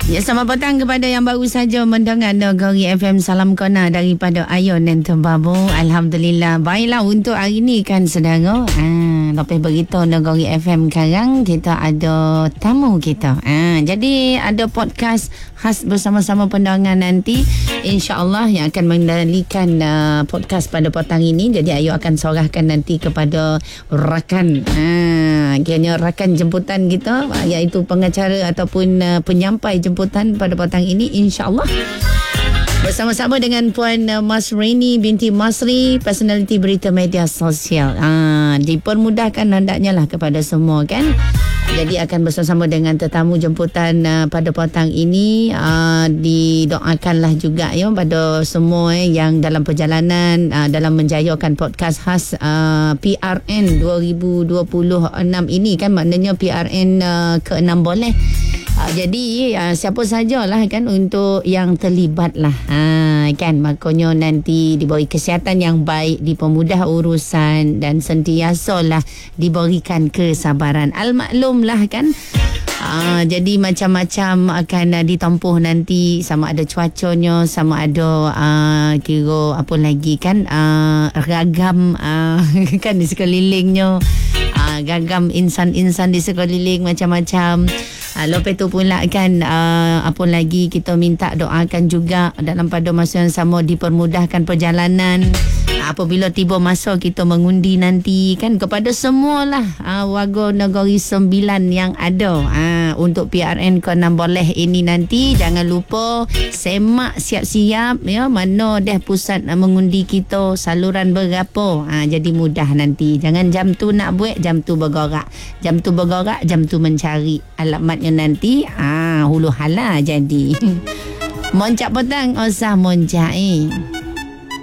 Ya, selamat petang kepada yang baru saja mendengar Negeri FM. Salam kona daripada Ayon dan Tebabu. Alhamdulillah. Baiklah, untuk hari ni kan saudara, lepas beritahu Negeri FM sekarang kita ada tamu kita. Jadi ada podcast khas bersama-sama pendengar nanti, insya-Allah, yang akan mengendalikan podcast pada petang ini. Jadi Ayu akan sorahkan nanti kepada rakan, kiranya rakan jemputan kita, iaitu pengacara ataupun penyampai jemputan pada petang ini, insya-Allah. Bersama-sama dengan Puan Mas Raini binti Masri, personaliti berita media sosial. Dipermudahkan hendaknya lah kepada semua kan. Jadi akan bersama-sama dengan tetamu jemputan pada petang ini. Didoakanlah juga ya pada semua yang dalam perjalanan dalam menjayakan podcast khas PRN 2026 ini kan, maknanya PRN ke-6 boleh. Jadi siapa sajalah kan untuk yang terlibat lah kan, makanya nanti diberi kesihatan yang baik, dipermudah urusan dan sentiasalah diberikan kesabaran. Al-maklum lah kan. Jadi macam-macam akan ditempuh nanti, sama ada cuacanya, sama ada kira apa lagi kan, ragam kan di sekelilingnya, ragam insan-insan di sekeliling macam-macam. Lepas tu pula kan apa lagi, kita minta doakan juga dalam pada masa yang sama dipermudahkan perjalanan apabila tiba masa kita mengundi nanti kan, kepada semualah warga negeri 9 yang ada untuk PRN ke-6 boleh ini nanti. Jangan lupa semak siap-siap ya, mana dah pusat mengundi kita, saluran berapa, jadi mudah nanti. Jangan jam tu nak buat, jam tu bergerak, jam tu bergerak, jam tu mencari alamatnya nanti, hulu hala jadi. Moncak petang, usah moncak